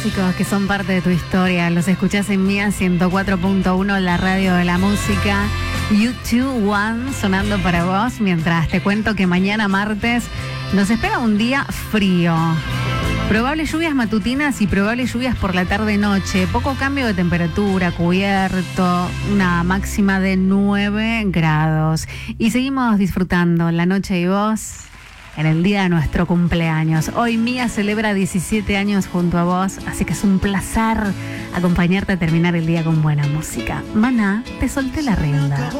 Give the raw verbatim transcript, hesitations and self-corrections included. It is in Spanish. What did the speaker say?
clásicos que son parte de tu historia. Los escuchás en Mía ciento cuatro punto uno, la radio de la música. U dos One sonando para vos, mientras te cuento que mañana martes nos espera un día frío. Probables lluvias matutinas y probables lluvias por la tarde-noche. Poco cambio de temperatura, cubierto, una máxima de nueve grados. Y seguimos disfrutando la noche y vos en el día de nuestro cumpleaños. Hoy Mía celebra diecisiete años junto a vos, así que es un placer acompañarte a terminar el día con buena música. Maná, te solté la rienda.